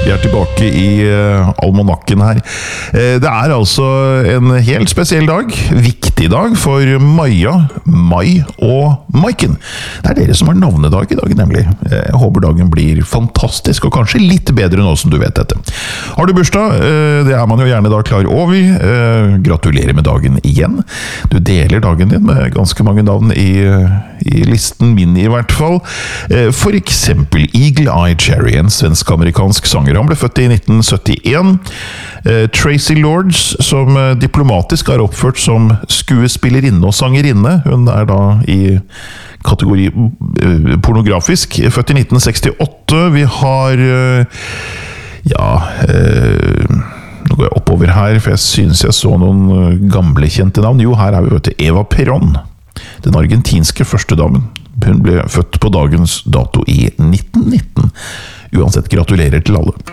Vi tilbake i almanakken her. Det altså en helt spesiell dag, viktig dag for Maja, Mai og Maiken. Det dere som har navnedag i dag, nemlig. Jeg håper dagen blir fantastisk, og kanskje litt bedre nå som du vet dette. Har du bursdag? Det man jo gjerne da klar over. Gratulerer med dagen igjen. Du deler dagen din med ganske mange navn i listen min i hvert fall. For eksempel Eagle Eye Cherry, en svensk-amerikansk sanger. Han ble født i 1971. Tracy Lords, som diplomatisk oppført som skuespillerinne og sangerinne. Hun da i kategori pornografisk. Født i 1968. Vi har nå går jeg oppover her, for jeg synes jeg så noen gamle kjente navn. Jo, her vi vet du, Eva Perón, den argentinske førstedamen. Hun ble født på dagens dato i 1919. Uansett, gratulerer til alle.